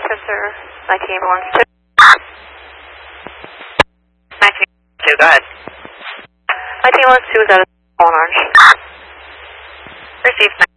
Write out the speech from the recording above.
Rochester, 19 2. 19 go ahead. 19 2 is out of Orange. Received.